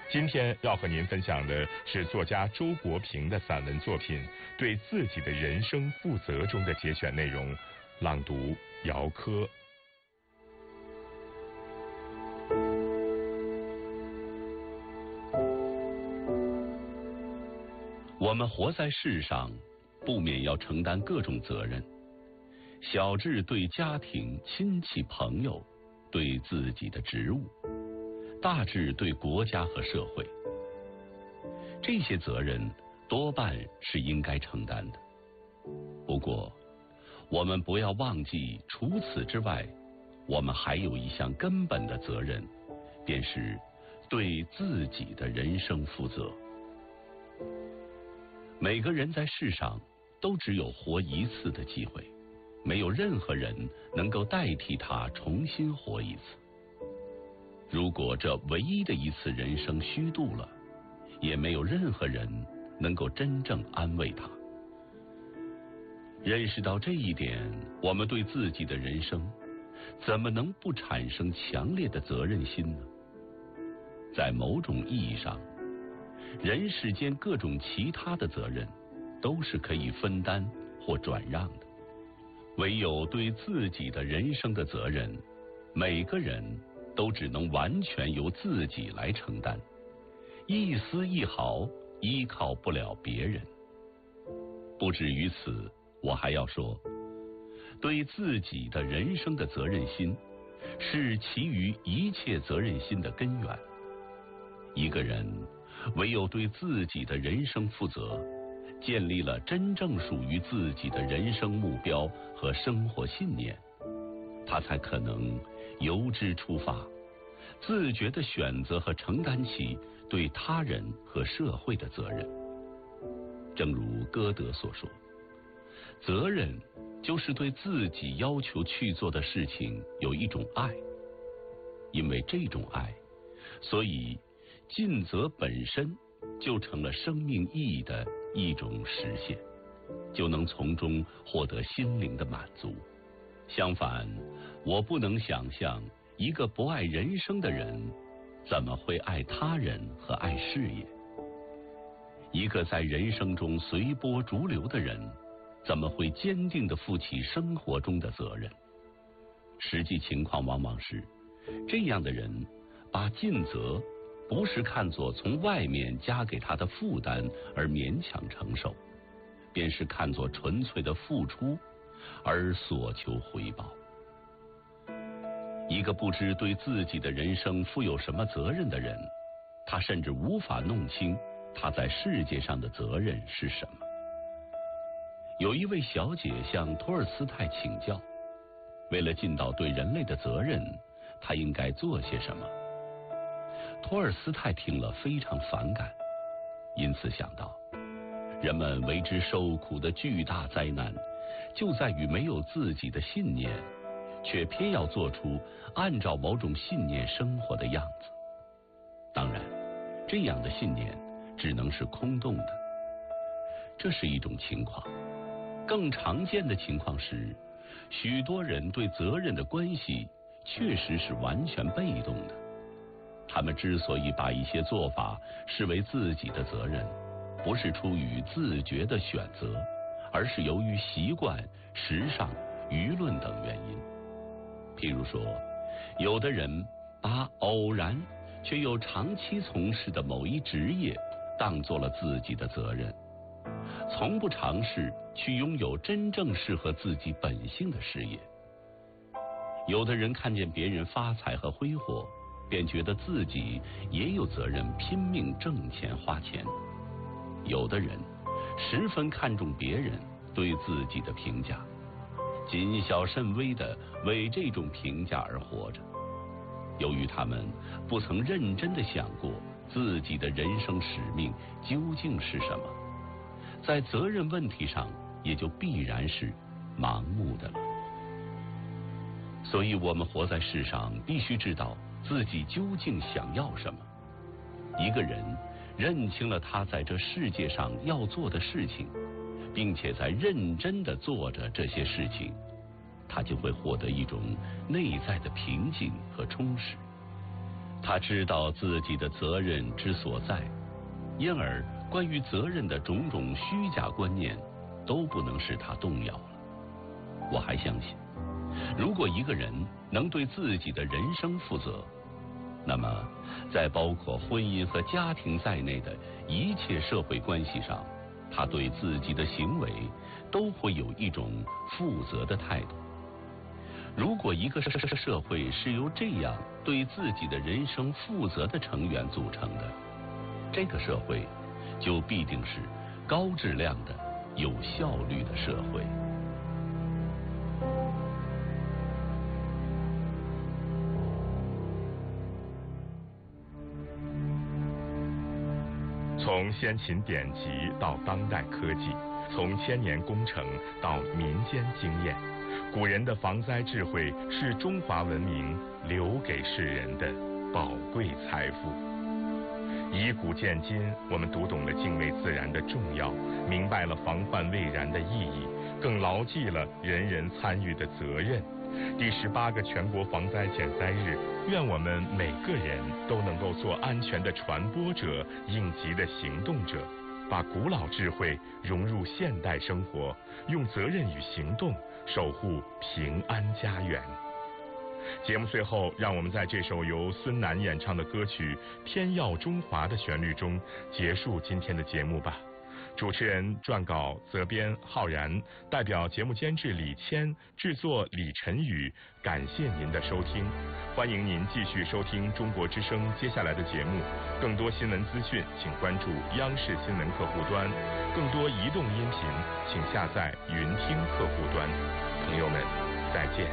今天要和您分享的是作家周国平的散文作品《对自己的人生负责》中的节选内容，朗读姚科。 我们活在世上，不免要承担各种责任，小至对家庭、亲戚、朋友，对自己的职务，大至对国家和社会。这些责任多半是应该承担的。不过，我们不要忘记，除此之外，我们还有一项根本的责任，便是对自己的人生负责。每个人在世上都只有活一次的机会，没有任何人能够代替他重新活一次。如果这唯一的一次人生虚度了，也没有任何人能够真正安慰他。认识到这一点，我们对自己的人生怎么能不产生强烈的责任心呢？在某种意义上，人世间各种其他的责任都是可以分担或转让的，唯有对自己的人生的责任，每个人都只能完全由自己来承担，一丝一毫依靠不了别人。不止于此，我还要说，对自己的人生的责任心是其余一切责任心的根源。一个人唯有对自己的人生负责，建立了真正属于自己的人生目标和生活信念，他才可能由之出发，自觉地选择和承担起对他人和社会的责任。正如歌德所说，责任就是对自己要求去做的事情有一种爱，因为这种爱，所以尽责本身就成了生命意义的一种实现，就能从中获得心灵的满足。相反，我不能想象一个不爱人生的人怎么会爱他人和爱事业。一个在人生中随波逐流的人，怎么会坚定地负起生活中的责任？实际情况往往是，这样的人把尽责不是看作从外面加给他的负担而勉强承受，便是看作纯粹的付出而所求回报。一个不知对自己的人生负有什么责任的人，他甚至无法弄清他在世界上的责任是什么。有一位小姐向托尔斯泰请教，为了尽到对人类的责任，他应该做些什么？托尔斯泰听了非常反感，因此想到，人们为之受苦的巨大灾难，就在于没有自己的信念，却偏要做出按照某种信念生活的样子。当然，这样的信念只能是空洞的，这是一种情况。更常见的情况是，许多人对责任的关系确实是完全被动的。他们之所以把一些做法视为自己的责任，不是出于自觉的选择，而是由于习惯、时尚、舆论等原因。譬如说，有的人把偶然却又长期从事的某一职业当作了自己的责任，从不尝试去拥有真正适合自己本性的事业。有的人看见别人发财和挥霍，便觉得自己也有责任拼命挣钱花钱。有的人十分看重别人对自己的评价，谨小慎微地为这种评价而活着。由于他们不曾认真地想过自己的人生使命究竟是什么，在责任问题上也就必然是盲目的了。所以我们活在世上，必须知道自己究竟想要什么。一个人认清了他在这世界上要做的事情，并且在认真地做着这些事情，他就会获得一种内在的平静和充实。 他知道自己的责任之所在，因而关于责任的种种虚假观念都不能使他动摇了。我还相信，如果一个人能对自己的人生负责，那么在包括婚姻和家庭在内的一切社会关系上，他对自己的行为都会有一种负责的态度。如果一个社会是由这样对自己的人生负责的成员组成的，这个社会就必定是高质量的、有效率的社会。 从先秦典籍到当代科技，从千年工程到民间经验，古人的防灾智慧是中华文明留给世人的宝贵财富。以古鉴今，我们读懂了敬畏自然的重要，明白了防患未然的意义，更牢记了人人参与的责任。第18个全国防灾减灾日，愿我们每个人都能够做安全的传播者、应急的行动者，把古老智慧融入现代生活，用责任与行动守护平安家园。节目最后，让我们在这首由孙楠演唱的歌曲《天耀中华》的旋律中结束今天的节目吧。主持人撰稿责编浩然，代表节目监制李谦，制作李晨宇。感谢您的收听，欢迎您继续收听中国之声接下来的节目。更多新闻资讯，请关注央视新闻客户端；更多移动音频，请下载云听客户端。朋友们，再见。